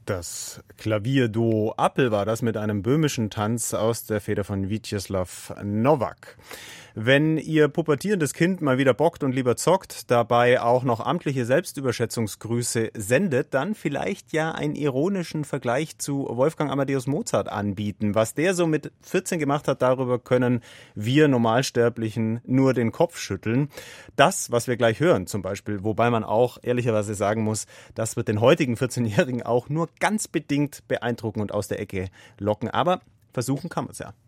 Das Klavierduo Appel war das mit einem böhmischen Tanz aus der Feder von Vítězslav Novák. Wenn Ihr pubertierendes Kind mal wieder bockt und lieber zockt, dabei auch noch amtliche Selbstüberschätzungsgrüße sendet, dann vielleicht ja einen ironischen Vergleich zu Wolfgang Amadeus Mozart anbieten. Was der so mit 14 gemacht hat, darüber können wir Normalsterblichen nur den Kopf schütteln. Das, was wir gleich hören zum Beispiel, wobei man auch ehrlicherweise sagen muss, das wird den heutigen 14-Jährigen auch nur ganz bedingt beeindrucken und aus der Ecke locken. Aber versuchen kann man es ja.